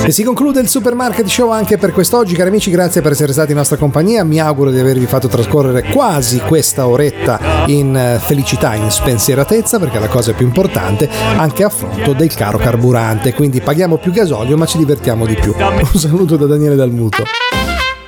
E si conclude il Supermarket Show anche per quest'oggi, cari amici. Grazie per essere stati in nostra compagnia. Mi auguro di avervi fatto trascorrere quasi questa oretta in felicità, in spensieratezza, perché è la cosa più importante, anche a fronte del caro carburante. Quindi paghiamo più gasolio ma ci divertiamo di più. Un saluto da Daniele Dalmuto.